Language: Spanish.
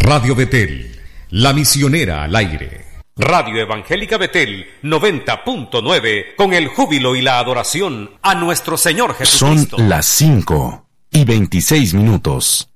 Radio Betel, la misionera al aire. Radio Evangélica Betel 90.9, con el júbilo y la adoración a nuestro Señor Jesucristo. Son las 5:26.